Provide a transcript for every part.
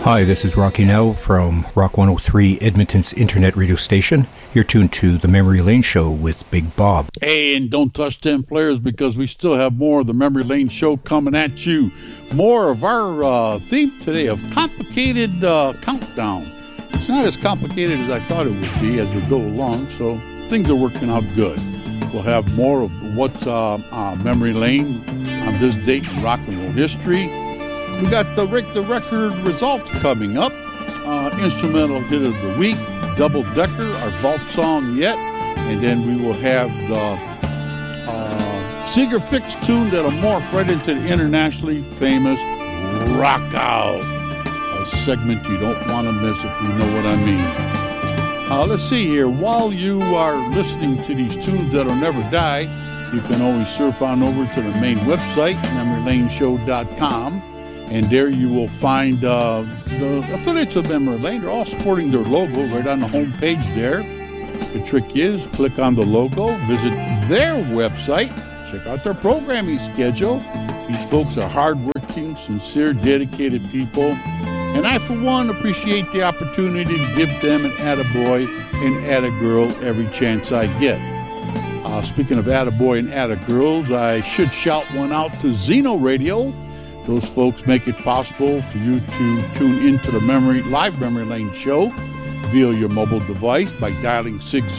Hi, this is Rocky Nell from Rock 103, Edmonton's internet radio station. You're tuned to the Memory Lane Show with Big Bob. Hey, and don't touch 10 players because we still have more of the Memory Lane Show coming at you. More of our theme today of complicated countdown. It's not as complicated as I thought it would be as we go along, so things are working out good. We'll have more of what's Memory Lane on this date in rock and roll history. We got the record results coming up. Instrumental hit of the week, Double Decker, our vault song yet, and then we will have the Seeger Fix tune that'll morph right into the internationally famous Rock Out, a segment you don't want to miss if you know what I mean. Let's see here. While you are listening to these tunes that'll never die, you can always surf on over to the main website, MemoryLaneShow.com. And there you will find the affiliates of Memory Lane. They're all sporting their logo right on the home page there. The trick is, click on the logo, visit their website, check out their programming schedule. These folks are hardworking, sincere, dedicated people. And I, for one, appreciate the opportunity to give them an attaboy and attagirl every chance I get. Speaking of attaboy and attagirls, I should shout one out to Zeno Radio. Those folks make it possible for you to tune into the live Memory Lane Show via your mobile device by dialing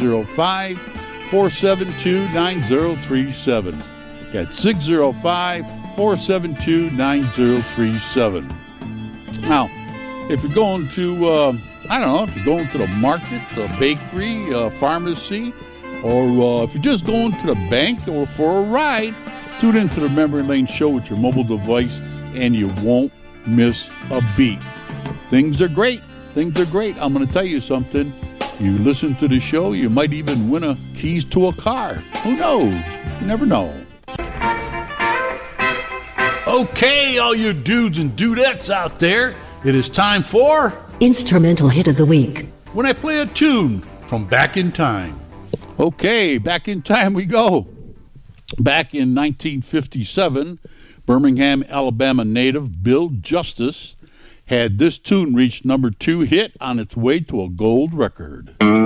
605-472-9037. That's 605-472-9037. Now, if you're going to, if you're going to the market, a bakery, a pharmacy, or if you're just going to the bank or for a ride, tune into the Memory Lane Show with your mobile device, and you won't miss a beat. Things are great. Things are great. I'm going to tell you something. You listen to the show, you might even win a keys to a car. Who knows? You never know. Okay, all you dudes and dudettes out there, it is time for Instrumental Hit of the Week. When I play a tune from back in time. Okay, back in time we go. Back in 1957, Birmingham, Alabama native Bill Justice had this tune reach number 2 hit on its way to a gold record.